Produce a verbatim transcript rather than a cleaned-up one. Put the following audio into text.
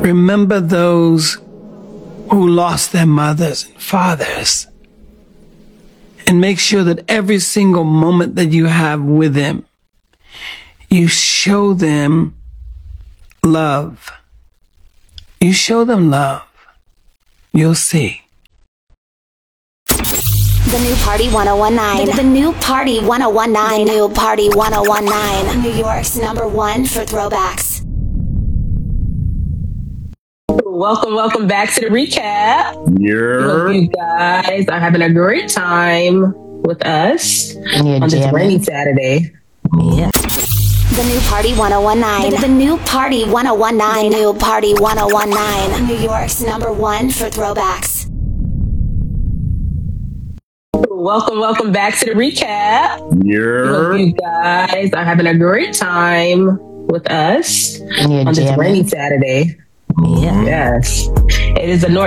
Remember those who lost their mothers and fathers. And make sure that every single moment that you have with them, you show them love. You show them love. You'll see. The new Party ten nineteen. The, the new Party ten nineteen. The new Party ten nineteen. New York's number one for throwbacks. Welcome, welcome back to the recap. Yeah. You guys are having a great time with us on this rainy Saturday. Yeah. The new Party ten nineteen. The, the new Party ten nineteen. The new Party ten nineteen. New York's number one for throwbacks. Welcome, welcome back to the recap. Yeah. You guys are having a great time with us on this rainy Saturday. Yeah. Yes. It is a North